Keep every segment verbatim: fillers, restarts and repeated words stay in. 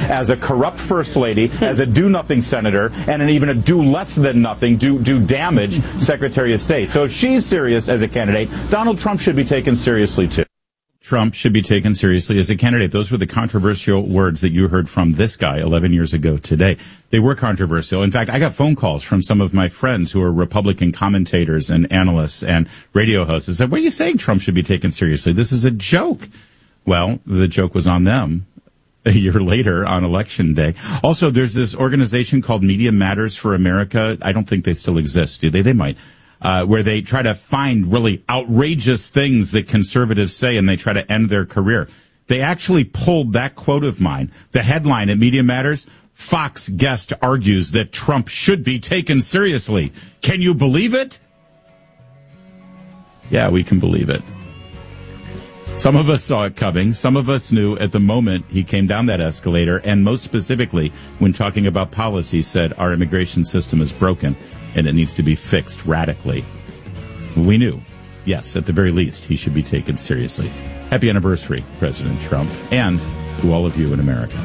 as a corrupt first lady, as a do-nothing senator, and an even a do-less-than-nothing, do, do damage Secretary of State. So if she's serious as a candidate, Donald Trump should be taken seriously, too. Trump should be taken seriously as a candidate. Those were the controversial words that you heard from this guy eleven years ago today. They were controversial. In fact, I got phone calls from some of my friends who are Republican commentators and analysts and radio hosts and said, what are you saying Trump should be taken seriously? This is a joke. Well, the joke was on them a year later on Election Day. Also, there's this organization called Media Matters for America. I don't think they still exist, do they? They might. Uh, where they try to find really outrageous things that conservatives say and they try to end their career. They actually pulled that quote of mine. The headline at Media Matters, Fox guest argues that Trump should be taken seriously. Can you believe it? Yeah, we can believe it. Some of us saw it coming. Some of us knew at the moment he came down that escalator, and most specifically, when talking about policy, said our immigration system is broken and it needs to be fixed radically. We knew, yes, at the very least, he should be taken seriously. Happy anniversary, President Trump, and to all of you in America.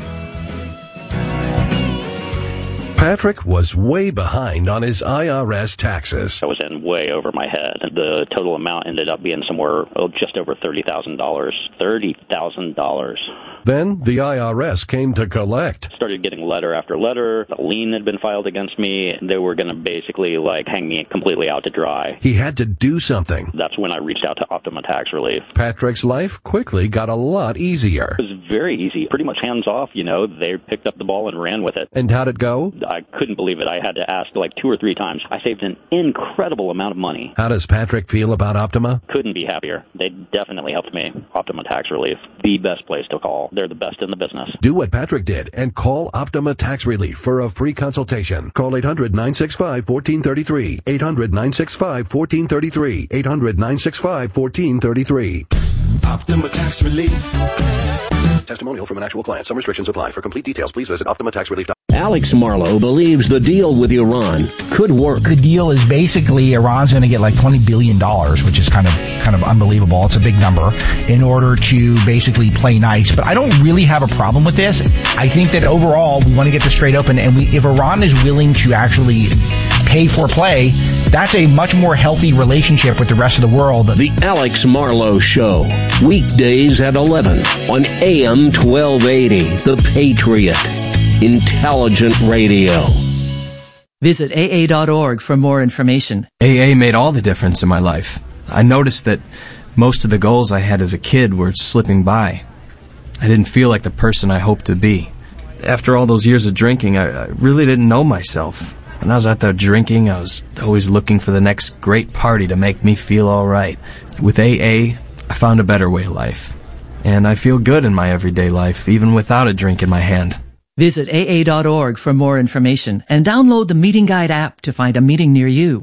Patrick was way behind on his I R S taxes. I was in way over my head. The total amount ended up being somewhere oh, just over thirty thousand dollars. thirty thousand dollars. Then the I R S came to collect. Started getting letter after letter. A lien had been filed against me. They were going to basically like hang me completely out to dry. He had to do something. That's when I reached out to Optima Tax Relief. Patrick's life quickly got a lot easier. It was very easy. Pretty much hands off, you know. They picked up the ball and ran with it. And how'd it go? I couldn't believe it. I had to ask like two or three times. I saved an incredible amount of money. How does Patrick feel about Optima? Couldn't be happier. They definitely helped me. Optima Tax Relief, the best place to call. They're the best in the business. Do what Patrick did and call Optima Tax Relief for a free consultation. Call eight hundred, nine six five, one four three three. eight hundred, nine six five, one four three three. eight hundred, nine six five, one four three three. Optima Tax Relief. Testimonial from an actual client. Some restrictions apply. For complete details, please visit optima tax relief dot com. Alex Marlow believes the deal with Iran could work. The deal is basically Iran's going to get like twenty billion dollars, which is kind of kind of unbelievable. It's a big number, in order to basically play nice. But I don't really have a problem with this. I think that overall we want to get this straight open, and we, if Iran is willing to actually pay for play, that's a much more healthy relationship with the rest of the world. The Alex Marlow Show, weekdays at eleven on A M twelve eighty, The Patriot. Intelligent radio. Visit A A dot org for more information. A A made all the difference in my life. I noticed that most of the goals I had as a kid were slipping by. I didn't feel like the person I hoped to be. After all those years of drinking, I, I really didn't know myself. When I was out there drinking, I was always looking for the next great party to make me feel all right. With A A, I found a better way of life. And I feel good in my everyday life, even without a drink in my hand. Visit A A dot org for more information and download the Meeting Guide app to find a meeting near you.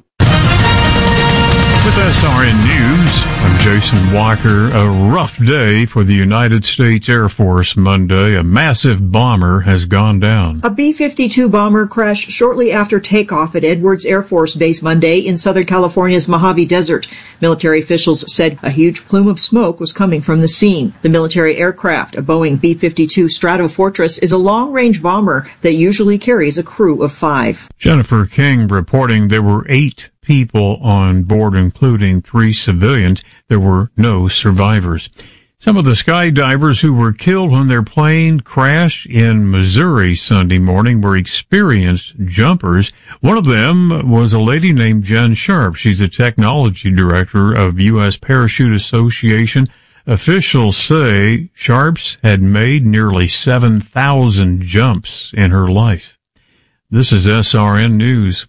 With S R N News, I'm Jason Walker. A rough day for the United States Air Force Monday. A massive bomber has gone down. A B fifty-two bomber crashed shortly after takeoff at Edwards Air Force Base Monday in Southern California's Mojave Desert. Military officials said a huge plume of smoke was coming from the scene. The military aircraft, a Boeing B fifty-two Stratofortress, is a long-range bomber that usually carries a crew of five. Jennifer King reporting there were eight people on board, including three civilians. There were no survivors. Some of the skydivers who were killed when their plane crashed in Missouri Sunday morning were experienced jumpers. One of them was a lady named Jen Sharp. She's the technology director of U S Parachute Association. Officials say Sharps had made nearly seven thousand jumps in her life. This is S R N News.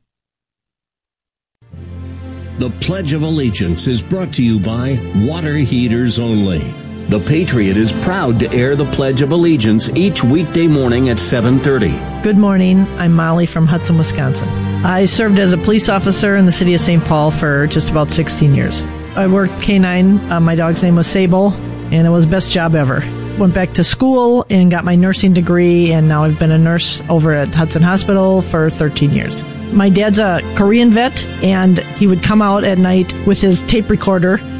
The Pledge of Allegiance is brought to you by Water Heaters Only. The Patriot is proud to air the Pledge of Allegiance each weekday morning at seven thirty. Good morning. I'm Molly from Hudson, Wisconsin. I served as a police officer in the city of Saint Paul for just about sixteen years. I worked K nine. Uh, my dog's name was Sable, and it was the best job ever. Went back to school and got my nursing degree, and now I've been a nurse over at Hudson Hospital for thirteen years. My dad's a Korean vet, and he would come out at night with his tape recorder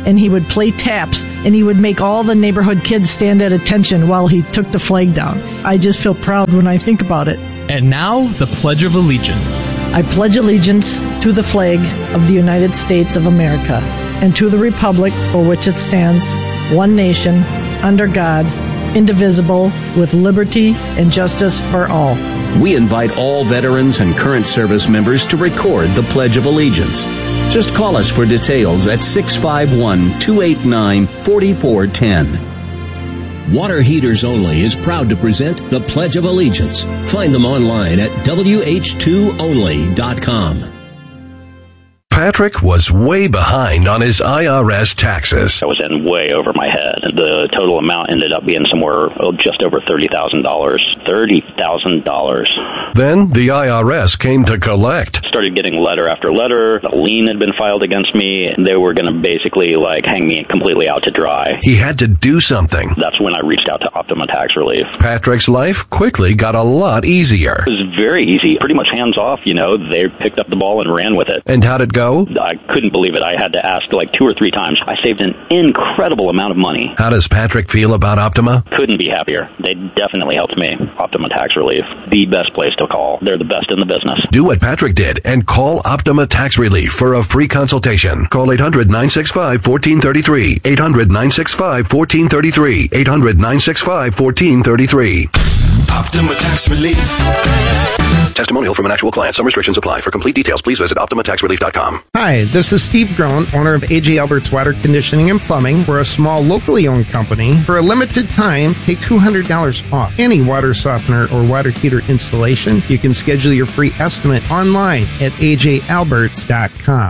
and he would play taps, and he would make all the neighborhood kids stand at attention while he took the flag down. I just feel proud when I think about it. And now, the Pledge of Allegiance. I pledge allegiance to the flag of the United States of America and to the republic for which it stands, one nation, under God, indivisible, with liberty and justice for all. We invite all veterans and current service members to record the Pledge of Allegiance. Just call us for details at six five one, two eight nine, four four one zero. Water Heaters Only is proud to present the Pledge of Allegiance. Find them online at W H two only dot com. Patrick was way behind on his I R S taxes. I was in way over my head. The total amount ended up being somewhere oh, just over thirty thousand dollars. thirty thousand dollars. Then the I R S came to collect. Started getting letter after letter. A lien had been filed against me. They were going to basically like hang me completely out to dry. He had to do something. That's when I reached out to Optima Tax Relief. Patrick's life quickly got a lot easier. It was very easy. Pretty much hands off, you know. They picked up the ball and ran with it. And how'd it go? I couldn't believe it. I had to ask like two or three times. I saved an incredible amount of money. How does Patrick feel about Optima? Couldn't be happier. They definitely helped me. Optima Tax Relief, the best place to call. They're the best in the business. Do what Patrick did and call Optima Tax Relief for a free consultation. Call eight hundred, nine six five, one four three three. eight hundred, nine six five, one four three three. eight hundred, nine six five, one four three three. Optima Tax Relief. Testimonial from an actual client. Some restrictions apply. For complete details, please visit optima tax relief dot com. Hi, this is Steve Groen, owner of A J Alberts Water Conditioning and Plumbing. We're a small, locally owned company. For a limited time, take two hundred dollars off any water softener or water heater installation. You can schedule your free estimate online at A J Alberts dot com.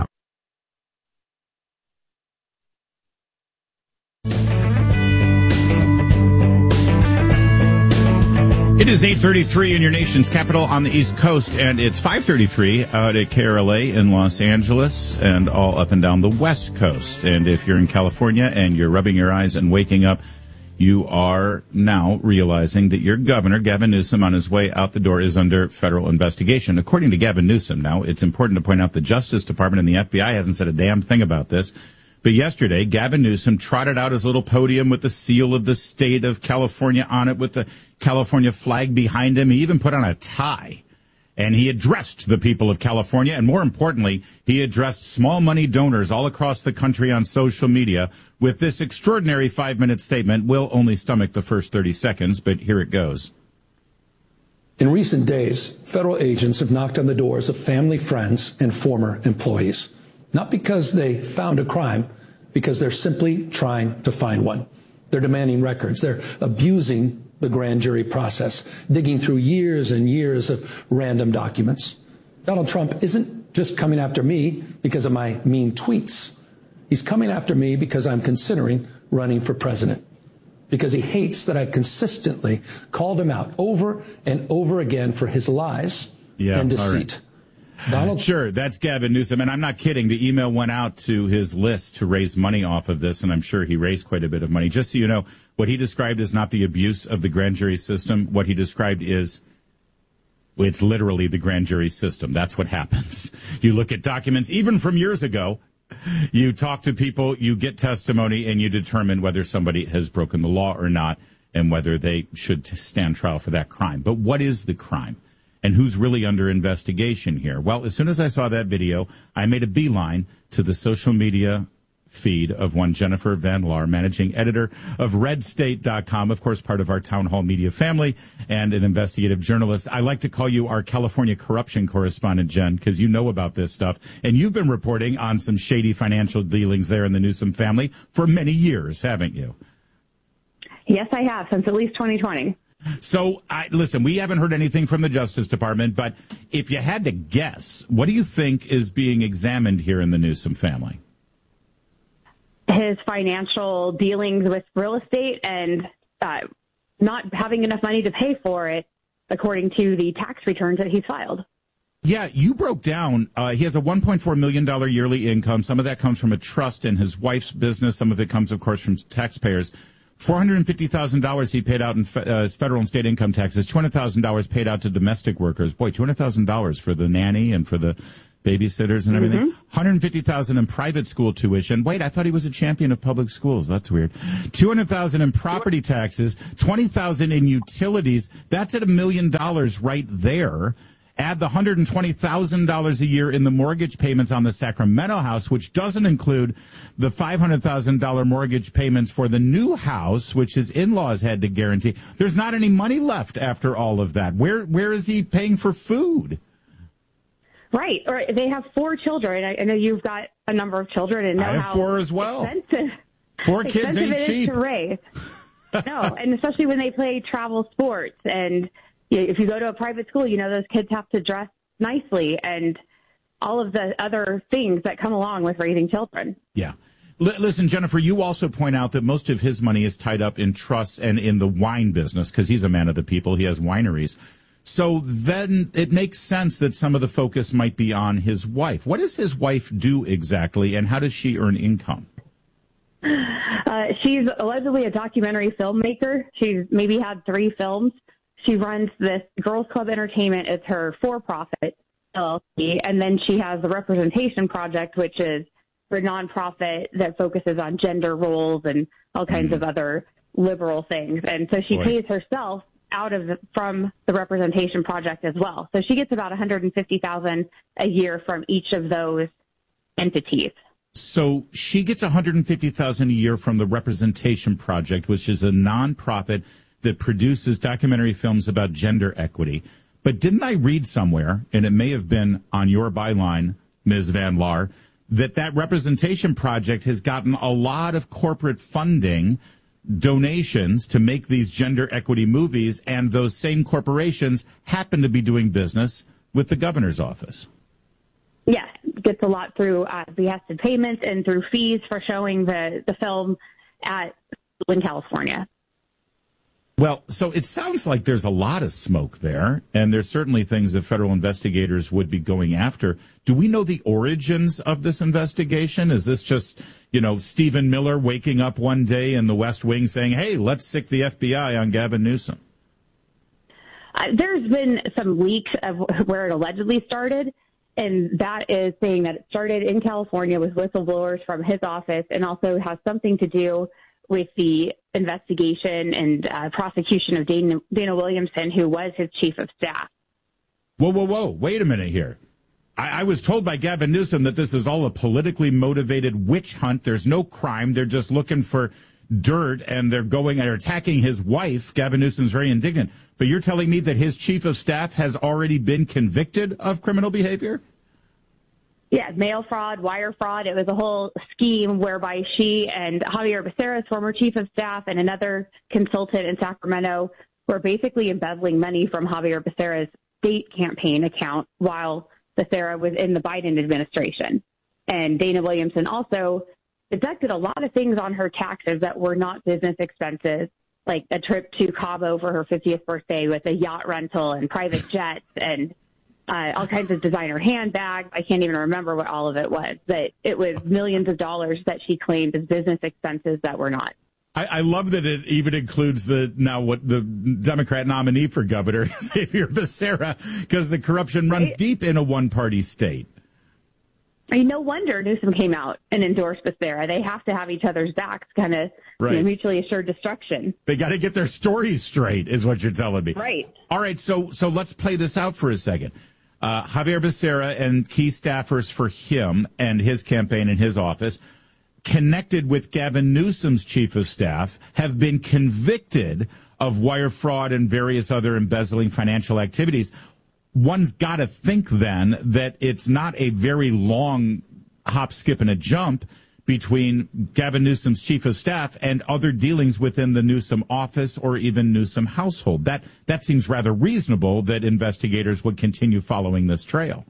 It is eight thirty-three in your nation's capital on the East Coast, and it's five thirty-three out at K R L A in Los Angeles and all up and down the West Coast. And if you're in California and you're rubbing your eyes and waking up, you are now realizing that your governor, Gavin Newsom, on his way out the door is under federal investigation. According to Gavin Newsom, now, it's important to point out the Justice Department and the F B I hasn't said a damn thing about this. But yesterday, Gavin Newsom trotted out his little podium with the seal of the state of California on it with the California flag behind him. He even put on a tie. And he addressed the people of California. And more importantly, he addressed small money donors all across the country on social media with this extraordinary five-minute statement. We'll only stomach the first thirty seconds, but here it goes. In recent days, federal agents have knocked on the doors of family, friends, and former employees. Not because they found a crime, because they're simply trying to find one. They're demanding records. They're abusing the grand jury process, digging through years and years of random documents. Donald Trump isn't just coming after me because of my mean tweets. He's coming after me because I'm considering running for president, because he hates that I've consistently called him out over and over again for his lies yeah, and deceit. Donald? Sure, that's Gavin Newsom, and I'm not kidding. The email went out to his list to raise money off of this, and I'm sure he raised quite a bit of money. Just so you know, what he described is not the abuse of the grand jury system. What he described is it's literally the grand jury system. That's what happens. You look at documents, even from years ago, you talk to people, you get testimony, and you determine whether somebody has broken the law or not, and whether they should stand trial for that crime. But what is the crime? And who's really under investigation here? Well, as soon as I saw that video, I made a beeline to the social media feed of one Jennifer Van Laar, managing editor of red state dot com, of course, part of our Town Hall Media family, and an investigative journalist. I like to call you our California corruption correspondent, Jen, because you know about this stuff. And you've been reporting on some shady financial dealings there in the Newsom family for many years, haven't you? Yes, I have, since at least twenty twenty. So, I, listen, we haven't heard anything from the Justice Department, but if you had to guess, what do you think is being examined here in the Newsom family? His financial dealings with real estate and uh, not having enough money to pay for it, according to the tax returns that he's filed. Yeah, you broke down, uh, he has a one point four million dollars yearly income. Some of that comes from a trust in his wife's business. Some of it comes, of course, from taxpayers. four hundred fifty thousand dollars he paid out in fe- uh, federal and state income taxes, two hundred thousand dollars paid out to domestic workers. Boy, two hundred thousand dollars for the nanny and for the babysitters and everything. Mm-hmm. one hundred fifty thousand dollars in private school tuition. Wait, I thought he was a champion of public schools. That's weird. two hundred thousand dollars in property taxes, twenty thousand dollars in utilities. That's at a million dollars right there. Add the one hundred twenty thousand dollars a year in the mortgage payments on the Sacramento house, which doesn't include the five hundred thousand dollars mortgage payments for the new house, which his in-laws had to guarantee. There's not any money left after all of that. Where Where is he paying for food? Right. Or they have four children. I, I know you've got a number of children and know I have how four as well. Expensive, Four kids expensive ain't it is cheap. to raise. No, and especially when they play travel sports. And you know, if you go to a private school, you know, those kids have to dress nicely and all of the other things that come along with raising children. Yeah. L- listen, Jennifer, you also point out that most of his money is tied up in trusts and in the wine business because he's a man of the people. He has wineries. So then it makes sense that some of the focus might be on his wife. What does his wife do exactly, and how does she earn income? Uh, she's allegedly a documentary filmmaker. She's maybe had three films. She runs this Girls Club Entertainment. It's her for-profit L L C. And then she has the Representation Project, which is her nonprofit that focuses on gender roles and all kinds mm. of other liberal things. And so she Boy. pays herself out of the, from the Representation Project as well. So she gets about one hundred fifty thousand dollars a year from each of those entities. So she gets one hundred fifty thousand dollars a year from the Representation Project, which is a nonprofit that produces documentary films about gender equity. But didn't I read somewhere, and it may have been on your byline, Miz Van Laar, that that Representation Project has gotten a lot of corporate funding, donations to make these gender equity movies, and those same corporations happen to be doing business with the governor's office? Yes, gets a lot through uh, behested payments and through fees for showing the, the film at in California. Well, so it sounds like there's a lot of smoke there, and there's certainly things that federal investigators would be going after. Do we know the origins of this investigation? Is this just, you know, Stephen Miller waking up one day in the West Wing saying, hey, let's sick the F B I on Gavin Newsom? Uh, there's been some leaks of where it allegedly started, and that is saying that it started in California with whistleblowers from his office and also has something to do with the investigation and uh, prosecution of Dana, Dana Williamson, who was his chief of staff. Whoa, whoa, whoa. Wait a minute here. I, I was told by Gavin Newsom that this is all a politically motivated witch hunt. There's no crime. They're just looking for dirt, and they're going and attacking his wife. Gavin Newsom's very indignant. But you're telling me that his chief of staff has already been convicted of criminal behavior? Yeah, mail fraud, wire fraud. It was a whole scheme whereby she and Javier Becerra's former chief of staff and another consultant in Sacramento were basically embezzling money from Javier Becerra's state campaign account while Becerra was in the Biden administration. And Dana Williamson also deducted a lot of things on her taxes that were not business expenses, like a trip to Cabo for her fiftieth birthday with a yacht rental and private jets and Uh, all kinds of designer handbags. I can't even remember what all of it was, but it was millions of dollars that she claimed as business expenses that were not. I, I love that it even includes the now what the Democrat nominee for governor, Xavier Becerra, because the corruption runs right. deep in a one-party state. I mean, no wonder Newsom came out and endorsed Becerra. They have to have each other's backs, kind of right. you know, mutually assured destruction. They got to get their stories straight, is what you're telling me. Right. All right, so so let's play this out for a second. Uh, Javier Becerra and key staffers for him and his campaign and his office, connected with Gavin Newsom's chief of staff, have been convicted of wire fraud and various other embezzling financial activities. One's got to think then that it's not a very long hop, skip, and a jump between Gavin Newsom's chief of staff and other dealings within the Newsom office or even Newsom household. That that seems rather reasonable that investigators would continue following this trail.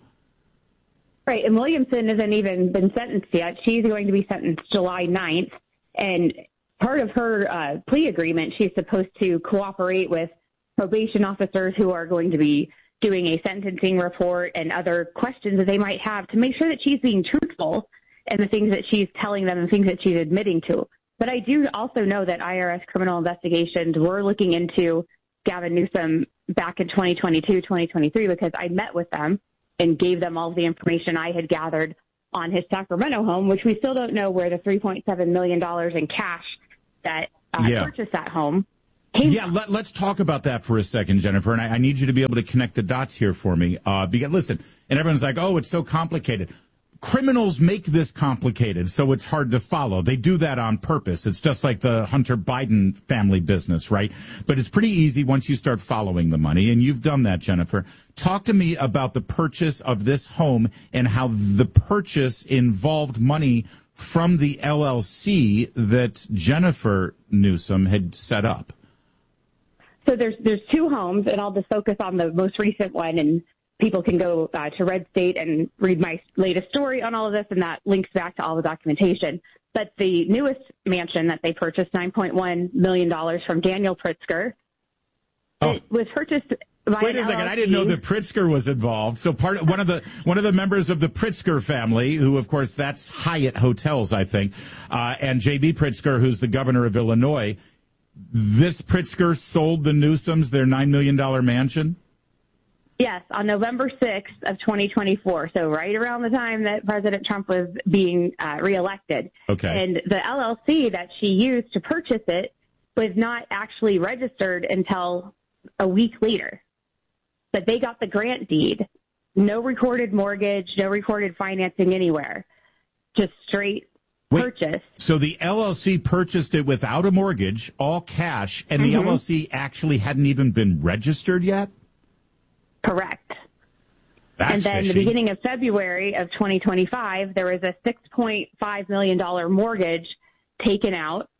Right, and Williamson hasn't even been sentenced yet. She's going to be sentenced July ninth, and part of her uh, plea agreement, she's supposed to cooperate with probation officers who are going to be doing a sentencing report and other questions that they might have to make sure that she's being truthful and the things that she's telling them and things that she's admitting to. But I do also know that I R S criminal investigations were looking into Gavin Newsom back in twenty twenty-two, twenty twenty-three, because I met with them and gave them all the information I had gathered on his Sacramento home, which we still don't know where the three point seven million dollars in cash that uh, Yeah. purchased that home. Yeah, let, let's talk about that for a second, Jennifer. And I, I need you to be able to connect the dots here for me. Uh, because listen, and everyone's like, oh, it's so complicated. Criminals make this complicated, so it's hard to follow. They do that on purpose. It's just like the Hunter Biden family business, right? But it's pretty easy once you start following the money, and you've done that, Jennifer. Talk to me about the purchase of this home and how the purchase involved money from the L L C that Jennifer Newsom had set up. So there's there's two homes, and I'll just focus on the most recent one, and people can go uh, to Red State and read my latest story on all of this, and that links back to all the documentation. But the newest mansion that they purchased, nine point one million dollars from Daniel Pritzker, oh. it was purchased by Wait a an second, L L C. I didn't know that Pritzker was involved. So part of, one of the one of the members of the Pritzker family, who of course that's Hyatt Hotels, I think, uh, and J B Pritzker, who's the governor of Illinois. This Pritzker sold the Newsoms their nine million dollars mansion? Yes, on November sixth of twenty twenty-four, so right around the time that President Trump was being uh, reelected. Okay. And the L L C that she used to purchase it was not actually registered until a week later. But they got the grant deed. No recorded mortgage, no recorded financing anywhere. Just straight Wait, purchase. So the L L C purchased it without a mortgage, all cash, and the Mhm. L L C actually hadn't even been registered yet? Correct. That's and then fishy. the beginning of February of twenty twenty-five, there was a six point five million dollars mortgage taken out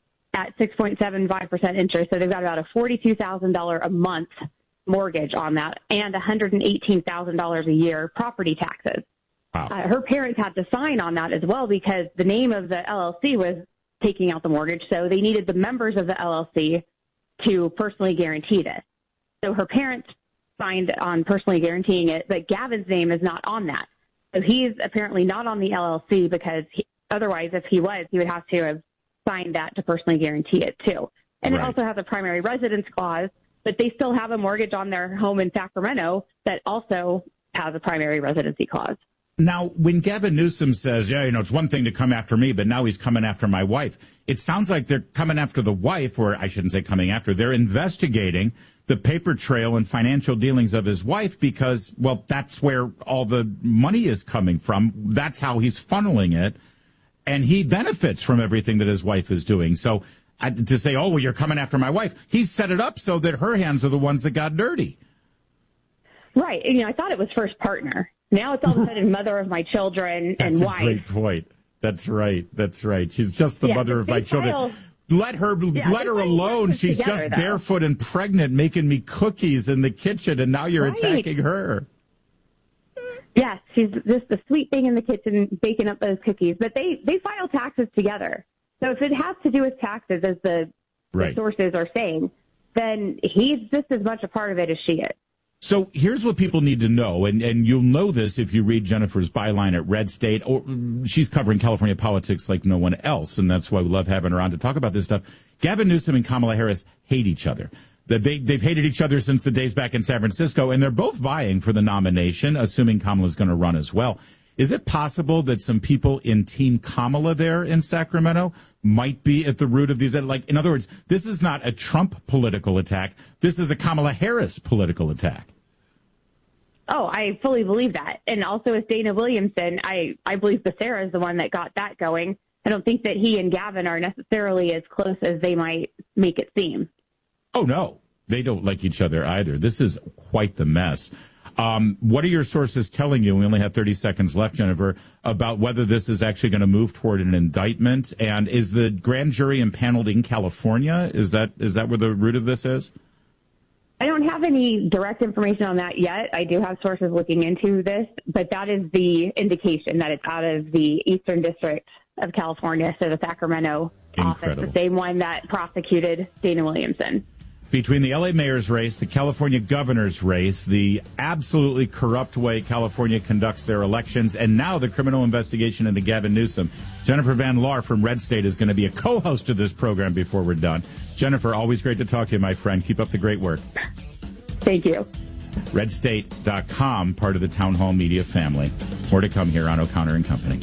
at six point seven five percent interest. So they've got about a forty-two thousand dollars a month mortgage on that and one hundred eighteen thousand dollars a year property taxes. Wow. Uh, her parents had to sign on that as well because the name of the L L C was taking out the mortgage. So they needed the members of the L L C to personally guarantee this. So her parents signed on personally guaranteeing it, but Gavin's name is not on that. So he's apparently not on the L L C because he, otherwise, if he was, he would have to have signed that to personally guarantee it too. And Right. it also has a primary residence clause, but they still have a mortgage on their home in Sacramento that also has a primary residency clause. Now, when Gavin Newsom says, yeah, you know, it's one thing to come after me, but now he's coming after my wife, it sounds like they're coming after the wife, or I shouldn't say coming after, they're investigating the paper trail and financial dealings of his wife because, well, that's where all the money is coming from. That's how he's funneling it. And he benefits from everything that his wife is doing. So uh, to say, oh, well, you're coming after my wife, he's set it up so that her hands are the ones that got dirty. Right. You know, I thought it was first partner. Now it's all of a sudden mother of my children and That's a wife. great point. That's right. That's right. She's just the Yeah, mother but of my they children. file- Let her, Yeah, let they her file alone. taxes She's together, just though. barefoot and pregnant, making me cookies in the kitchen, and now you're Right. attacking her. Yes, she's just the sweet thing in the kitchen baking up those cookies. But they, they file taxes together. So if it has to do with taxes, as the, Right. the sources are saying, then he's just as much a part of it as she is. So here's what people need to know, and, and you'll know this if you read Jennifer's byline at Red State. Or she's covering California politics like no one else, and that's why we love having her on to talk about this stuff. Gavin Newsom and Kamala Harris hate each other. That they, they've hated each other since the days back in San Francisco, and they're both vying for the nomination, assuming Kamala's going to run as well. Is it possible that some people in Team Kamala there in Sacramento might be at the root of these? Like, in other words, this is not a Trump political attack. This is a Kamala Harris political attack. Oh, I fully believe that. And also with Dana Williamson, I, I believe Becerra is the one that got that going. I don't think that he and Gavin are necessarily as close as they might make it seem. Oh, no. They don't like each other either. This is quite the mess. Um, what are your sources telling you? We only have thirty seconds left, Jennifer, about whether this is actually going to move toward an indictment. And is the grand jury impaneled in California? Is that is that where the root of this is? I don't have any direct information on that yet. I do have sources looking into this, but that is the indication that it's out of the Eastern District of California, so the Sacramento Incredible. office, the same one that prosecuted Dana Williamson. Between the L A mayor's race, the California governor's race, the absolutely corrupt way California conducts their elections, and now the criminal investigation into Gavin Newsom, Jennifer Van Laar from Red State is going to be a co-host of this program before we're done. Jennifer, always great to talk to you, my friend. Keep up the great work. Thank you. red state dot com, part of the Town Hall Media family. More to come here on O'Connor and Company.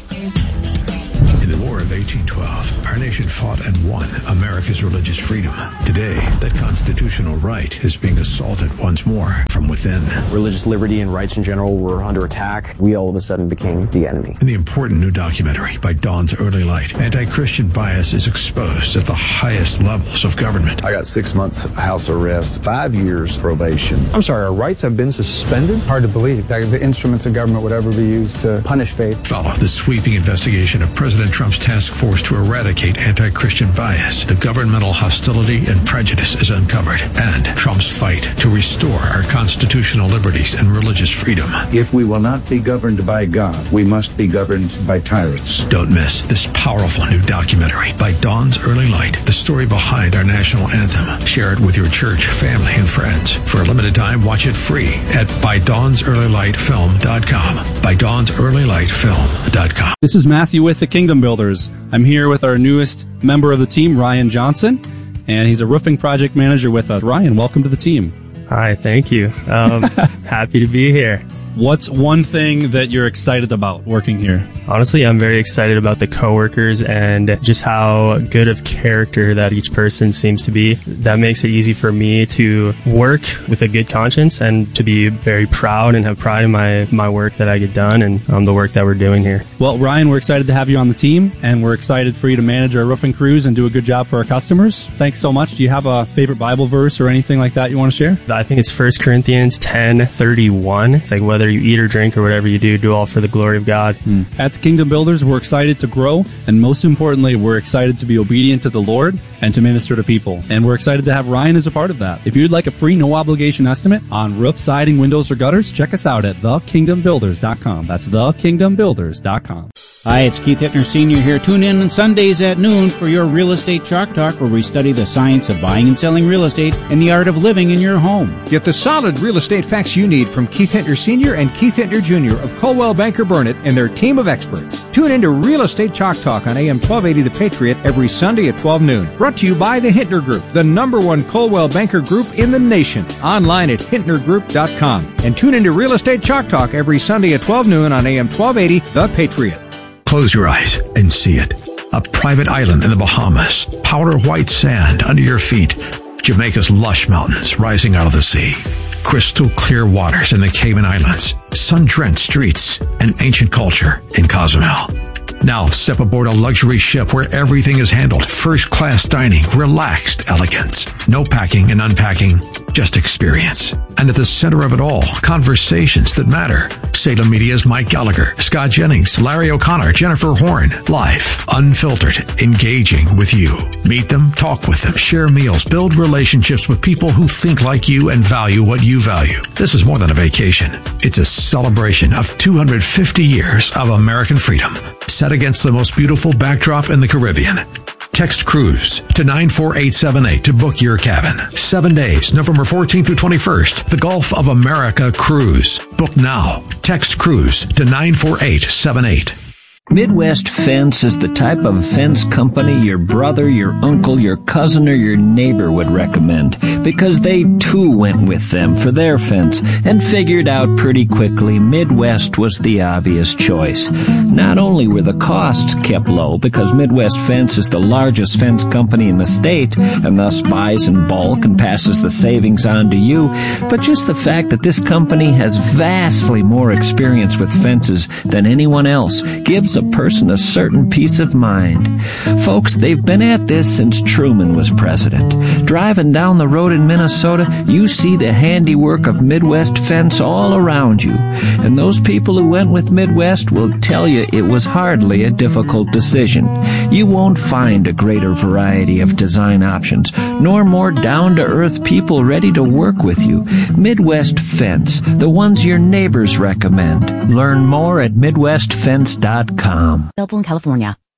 In the War of eighteen twelve, our nation fought and won America's religious freedom. Today, that constitutional right is being assaulted once more from within. Religious liberty and rights in general were under attack. We all of a sudden became the enemy. In the important new documentary by Dawn's Early Light, anti-Christian bias is exposed at the highest levels of government. I got six months house arrest, five years probation. I'm sorry, our rights have been suspended? Hard to believe that the instruments of government would ever be used to punish faith. Follow the sweeping investigation of President Trump's task force to eradicate anti-Christian bias. The governmental hostility and prejudice is uncovered, and Trump's fight to restore our constitutional liberties and religious freedom. If we will not be governed by God, we must be governed by tyrants. Don't miss this powerful new documentary by Dawn's Early Light, the story behind our national anthem. Share it with your church, family, and friends. For a limited time, watch it free at by dawns early light film dot com. by dawns early light film dot com. This is Matthew with the Kingdom Builders. I'm here with our newest member of the team, Ryan Johnson, and he's a roofing project manager with us. Ryan, welcome to the team. Hi, thank you. Um, happy to be here. What's one thing that you're excited about working here? Honestly, I'm very excited about the coworkers and just how good of character that each person seems to be. That makes it easy for me to work with a good conscience and to be very proud and have pride in my, my work that I get done and um, the work that we're doing here. Well, Ryan, we're excited to have you on the team, and we're excited for you to manage our roofing crews and do a good job for our customers. Thanks so much. Do you have a favorite Bible verse or anything like that you want to share? I think it's First Corinthians ten thirty-one. It's like whether you eat or drink or whatever you do, do all for the glory of God. Hmm. At the Kingdom Builders, we're excited to grow, and most importantly, we're excited to be obedient to the Lord and to minister to people. And we're excited to have Ryan as a part of that. If you'd like a free, no-obligation estimate on roof, siding, windows, or gutters, check us out at the kingdom builders dot com. That's the kingdom builders dot com. Hi, it's Keith Hittner Senior here. Tune in on Sundays at noon for your Real Estate Chalk Talk, where we study the science of buying and selling real estate and the art of living in your home. Get the solid real estate facts you need from Keith Hittner Senior and Keith Hittner Junior of Coldwell Banker Burnett and their team of experts. Tune in to Real Estate Chalk Talk on A M twelve eighty The Patriot every Sunday at twelve noon. Brought to you by the Hittner Group, the number one Coldwell Banker Group in the nation. Online at hittner group dot com. And tune in to Real Estate Chalk Talk every Sunday at twelve noon on A M twelve eighty The Patriot. Close your eyes and see it. A private island in the Bahamas. Powder white sand under your feet. Jamaica's lush mountains rising out of the sea. Crystal clear waters in the Cayman Islands. Sun-drenched streets and ancient culture in Cozumel. Now step aboard a luxury ship where everything is handled. First-class dining, relaxed elegance. No packing and unpacking, just experience. And at the center of it all, conversations that matter. Salem Media's Mike Gallagher, Scott Jennings, Larry O'Connor, Jennifer Horn. Life, unfiltered, engaging with you. Meet them, talk with them, share meals, build relationships with people who think like you and value what you value. This is more than a vacation. It's a celebration of two hundred fifty years of American freedom, set against the most beautiful backdrop in the Caribbean. Text Cruise to nine four eight seven eight to book your cabin. Seven days, November fourteenth through twenty-first. The Gulf of America Cruise. Book now. Text Cruise to nine four eight seven eight. Midwest Fence is the type of fence company your brother, your uncle, your cousin, or your neighbor would recommend, because they too went with them for their fence and figured out pretty quickly Midwest was the obvious choice. Not only were the costs kept low, because Midwest Fence is the largest fence company in the state and thus buys in bulk and passes the savings on to you, but just the fact that this company has vastly more experience with fences than anyone else gives a person a certain peace of mind. Folks, they've been at this since Truman was president. Driving down the road in Minnesota, you see the handiwork of Midwest Fence all around you. And those people who went with Midwest will tell you it was hardly a difficult decision. You won't find a greater variety of design options, nor more down-to-earth people ready to work with you. Midwest Fence, the ones your neighbors recommend. Learn more at midwest fence dot com. Melbourne, California.